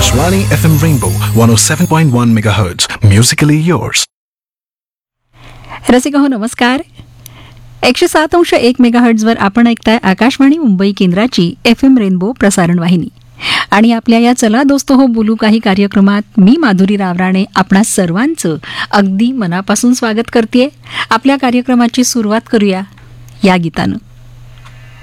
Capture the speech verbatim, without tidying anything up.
Akashvani F M Rainbow one oh seven point one megahertz. Musically yours. Rasika हो नमस्कार. एकशे सात अंश एक मेगाहर्ट्झवर आपण ऐकताय आकाशवाणी मुंबई केंद्राची एफ एम रेनबो प्रसारण वाहिनी. आणि आपल्या या चला दोस्तो हो बोलू काही कार्यक्रमात मी माधुरी रावराणे आपणा सर्वांचं अगदी मनापासून स्वागत करतेय. आपल्या कार्यक्रमाची सुरुवात करूया या गीतानं.